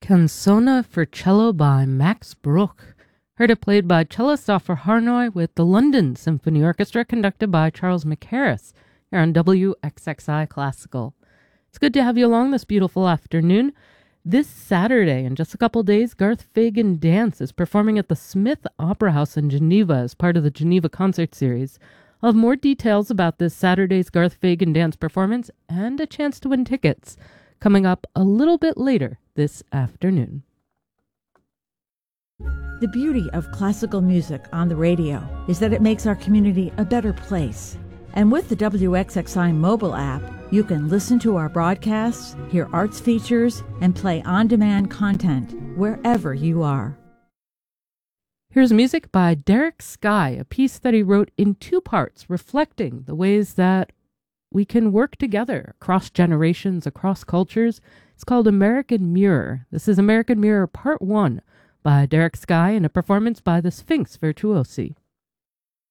Canzona for Cello by Max Bruch. Heard it played by cellist Stauffer Harnoy with the London Symphony Orchestra conducted by Charles McHarris here on WXXI Classical. It's good to have you along this beautiful afternoon. This Saturday, in just a couple days, Garth Fagan Dance is performing at the Smith Opera House in Geneva as part of the Geneva Concert Series. I'll have more details about this Saturday's Garth Fagan Dance performance and a chance to win tickets coming up a little bit later this afternoon. The beauty of classical music on the radio is that it makes our community a better place. And with the WXXI mobile app, you can listen to our broadcasts, hear arts features, and play on-demand content wherever you are. Here's music by Derek Sky, a piece that he wrote in two parts, reflecting the ways that we can work together across generations, across cultures. It's called American Mirror. This is American Mirror Part 1 by Derek Sky and a performance by the Sphinx Virtuosi.